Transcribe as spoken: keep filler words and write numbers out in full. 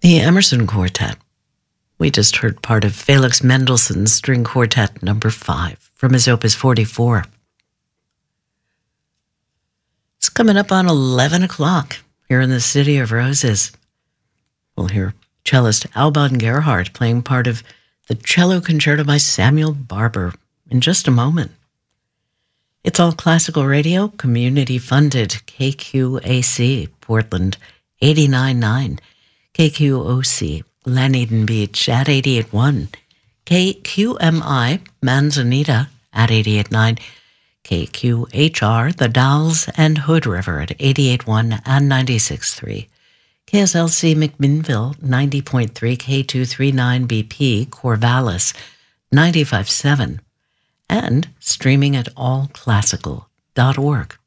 The Emerson Quartet. We just heard part of Felix Mendelssohn's String Quartet number five from his Opus forty-four. It's coming up on eleven o'clock here in the City of Roses. We'll hear cellist Alban Gerhardt playing part of the Cello Concerto by Samuel Barber in just a moment. It's all classical radio, community-funded, K Q A C, Portland, eighty-nine point nine, K Q O C, Laneden Beach at eighty-eight point one, K Q M I, Manzanita at eighty-eight point nine, K Q H R, The Dalles and Hood River at eighty-eight point one and ninety-six point three, K S L C McMinnville, ninety point three, K two thirty-nine B P, Corvallis, ninety-five point seven, and streaming at all classical dot org.